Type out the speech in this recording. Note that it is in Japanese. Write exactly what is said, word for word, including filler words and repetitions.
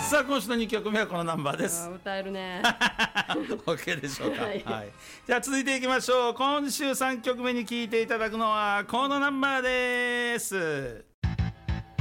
さあ今週のにきょくめはこのナンバーです。 歌えるね OK でしょうか、 はいはい、じゃあ続いていきましょう。今週さんきょくめに聴いていただくのはこのナンバーです。